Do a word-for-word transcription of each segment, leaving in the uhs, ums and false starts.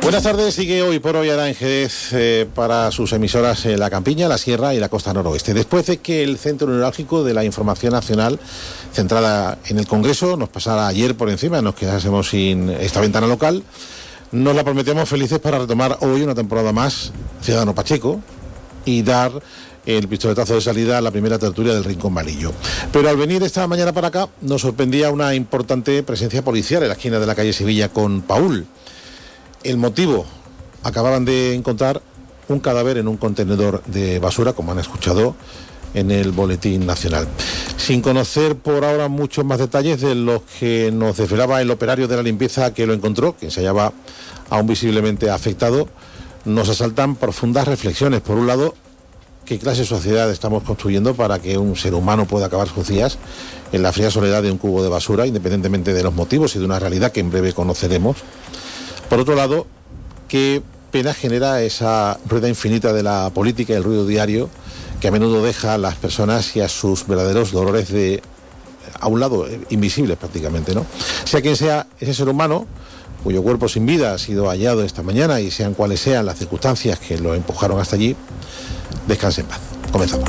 Buenas tardes, sigue hoy por hoy Aranjuez eh, para sus emisoras en la Campiña, la Sierra y la Costa Noroeste. Después de que el centro neurálgico de la información nacional centrada en el Congreso nos pasara ayer por encima, nos quedásemos sin esta ventana local, nos la prometemos felices para retomar hoy una temporada más Ciudadano Pacheco y dar el pistoletazo de salida a la primera tertulia del Rincón Malillo. Pero al venir esta mañana para acá nos sorprendía una importante presencia policial en la esquina de la calle Sevilla con Paúl. El motivo, acababan de encontrar un cadáver en un contenedor de basura, como han escuchado en el Boletín Nacional. Sin conocer por ahora muchos más detalles de los que nos desvelaba el operario de la limpieza que lo encontró, quien se hallaba aún visiblemente afectado, nos asaltan profundas reflexiones. Por un lado, ¿qué clase de sociedad estamos construyendo para que un ser humano pueda acabar sus días en la fría soledad de un cubo de basura, independientemente de los motivos y de una realidad que en breve conoceremos? Por otro lado, ¿qué pena genera esa rueda infinita de la política y el ruido diario que a menudo deja a las personas y a sus verdaderos dolores de a un lado, invisibles prácticamente, ¿no? Sea quien sea ese ser humano cuyo cuerpo sin vida ha sido hallado esta mañana y sean cuales sean las circunstancias que lo empujaron hasta allí, descanse en paz. Comenzamos.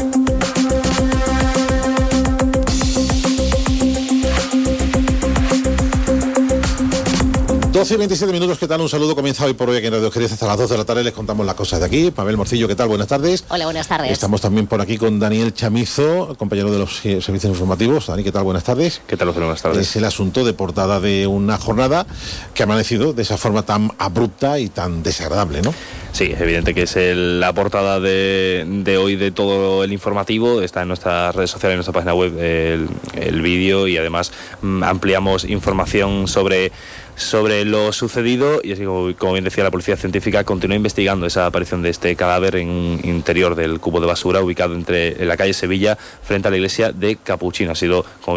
doce y veintisiete minutos, ¿qué tal? Un saludo, comienza hoy por hoy aquí en Radio Jerez hasta las doce de la tarde, les contamos las cosas de aquí. Pavel Morcillo, ¿qué tal? Buenas tardes. Hola, buenas tardes. Estamos también por aquí con Daniel Chamizo, compañero de los servicios informativos. Dani, ¿qué tal? Buenas tardes. ¿Qué tal? Buenas tardes. Es el asunto de portada de una jornada que ha amanecido de esa forma tan abrupta y tan desagradable, ¿no? Sí, es evidente que es el, la portada de, de hoy de todo el informativo. Está en nuestras redes sociales, en nuestra página web, el, el vídeo, y además mmm, ampliamos información sobre, sobre lo sucedido. Y así como, como bien decía, la Policía Científica continúa investigando esa aparición de este cadáver en un interior del cubo de basura ubicado entre en la calle Sevilla frente a la iglesia de Capuchino. Ha sido, como